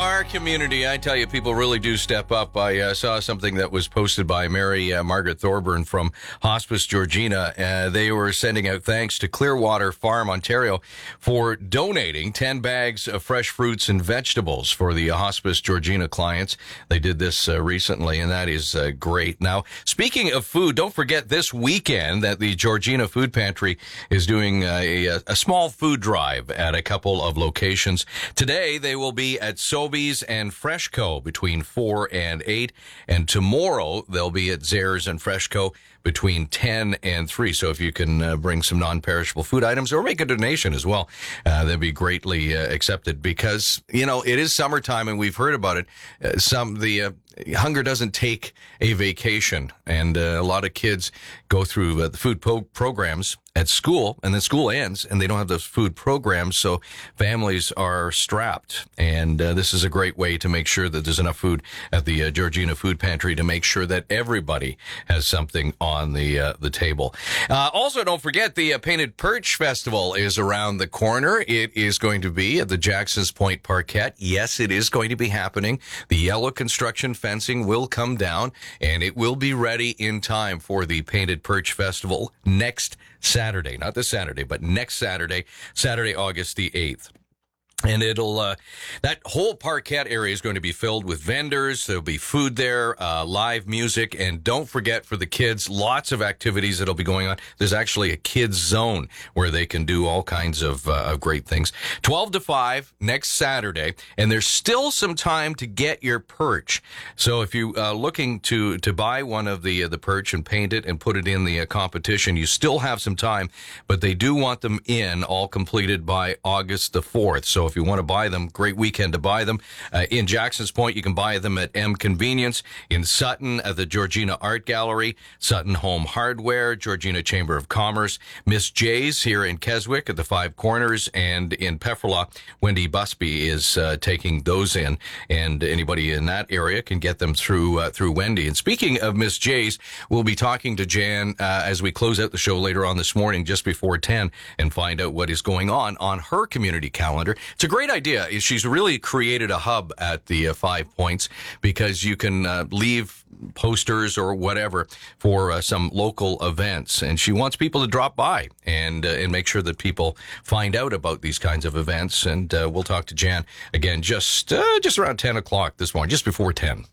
our community, I tell you, people really do step up. I saw something that was posted by Mary Margaret Thorburn from Hospice Georgina. They were sending out thanks to Clearwater Farm, Ontario, for donating 10 bags of fresh fruits and vegetables for the Hospice Georgina clients. They did this recently, and that is great. Now, speaking of food, don't forget this weekend that the Georgina Food Pantry is doing a small food drive at a couple of locations. Today, they will be at Sobeys and Freshco between 4 and 8. And tomorrow, they'll be at Zehrs and Freshco between 10 and 3. So if you can bring some non-perishable food items or make a donation as well, that'd be greatly accepted because, you know, it is summertime and we've heard about it. Hunger doesn't take a vacation, and a lot of kids go through the food programs at school, and then school ends, and they don't have those food programs, so families are strapped. And this is a great way to make sure that there's enough food at the Georgina Food Pantry to make sure that everybody has something on the table. Also, don't forget the Painted Perch Festival is around the corner. It is going to be at the Jacksons Point Parkette. Yes, it is going to be happening. The yellow construction fencing will come down, and it will be ready in time for the Painted Perch Festival next Saturday. Not this Saturday, but next Saturday, August the 8th. And it'll, that whole parkette area is going to be filled with vendors. There'll be food there, live music. And don't forget for the kids, lots of activities that'll be going on. There's actually a kids zone where they can do all kinds of great things. 12 to 5 next Saturday. And there's still some time to get your perch. So if you looking to buy one of the perch and paint it and put it in the competition, you still have some time, but they do want them in all completed by August the 4th. So if you want to buy them, great weekend to buy them. In Jackson's Point, you can buy them at M Convenience. In Sutton, at the Georgina Art Gallery, Sutton Home Hardware, Georgina Chamber of Commerce, Miss J's here in Keswick at the Five Corners, and in Pefferlaw, Wendy Busby is taking those in, and anybody in that area can get them through Wendy. And speaking of Miss J's, we'll be talking to Jan as we close out the show later on this morning, just before 10, and find out what is going on her community calendar. It's a great idea. She's really created a hub at the 5 Points because you can leave posters or whatever for some local events. And she wants people to drop by and make sure that people find out about these kinds of events. And we'll talk to Jan again just around 10 o'clock this morning, just before 10.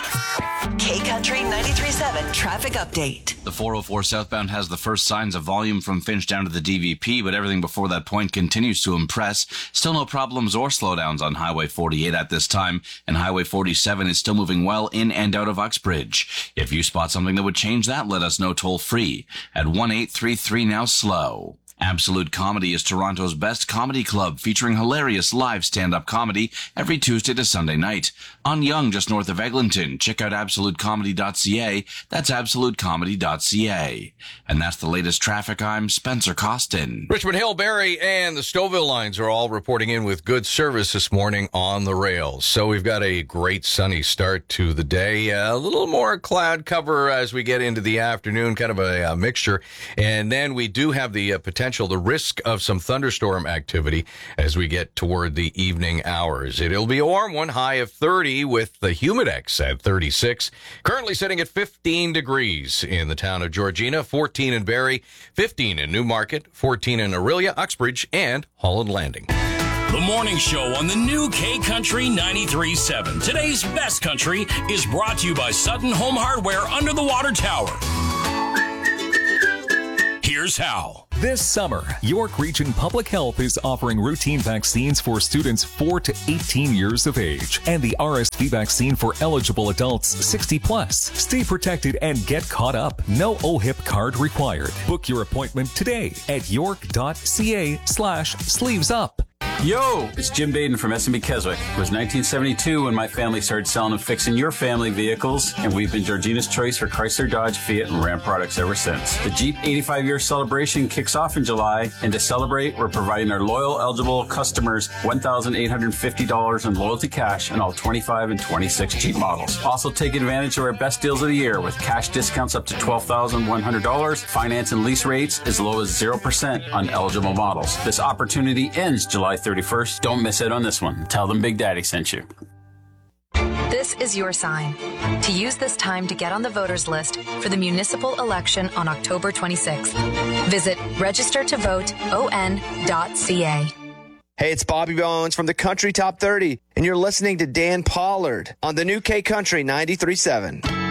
K-Country 93.7 traffic update. The 404 southbound has the first signs of volume from Finch down to the DVP, but everything before that point continues to impress. Still no problems or slowdowns on Highway 48 at this time, and Highway 47 is still moving well in and out of Uxbridge. If you spot something that would change that, let us know toll free at 1-833 now slow. Absolute Comedy is Toronto's best comedy club, featuring hilarious live stand-up comedy every Tuesday to Sunday night. On Yonge, just north of Eglinton, check out absolutecomedy.ca. That's absolutecomedy.ca. And that's the latest traffic. I'm Spencer Costin. Richmond Hill, Barrie, and the Stouffville lines are all reporting in with good service this morning on the rails. So we've got a great sunny start to the day. A little more cloud cover as we get into the afternoon, kind of a mixture. And then we do have the the risk of some thunderstorm activity as we get toward the evening hours. It'll be a warm one, high of 30 with the Humidex at 36. Currently sitting at 15 degrees in the town of Georgina, 14 in Barrie, 15 in Newmarket, 14 in Orillia, Uxbridge, and Holland Landing. The morning show on the new K-Country 93.7. Today's best country is brought to you by Sutton Home Hardware under the water tower. Here's how. This summer, York Region Public Health is offering routine vaccines for students 4 to 18 years of age and the RSV vaccine for eligible adults 60 plus. Stay protected and get caught up. No OHIP card required. Book your appointment today at york.ca/sleevesup. Yo, it's Jim Baden from S&B Keswick. It was 1972 when my family started selling and fixing your family vehicles, and we've been Georgina's choice for Chrysler, Dodge, Fiat, and Ram products ever since. The Jeep 85-year celebration kicks off in July, and to celebrate, we're providing our loyal, eligible customers $1,850 in loyalty cash on all 25 and 26 Jeep models. Also, take advantage of our best deals of the year with cash discounts up to $12,100, finance and lease rates as low as 0% on eligible models. This opportunity ends July 31st. Don't miss it on this one. Tell them Big Daddy sent you. This is your sign to use this time to get on the voters list for the municipal election on October 26th. Visit registertovoteon.ca. Hey, it's Bobby Bones from the Country Top 30, and you're listening to Dan Pollard on the new K Country 93.7.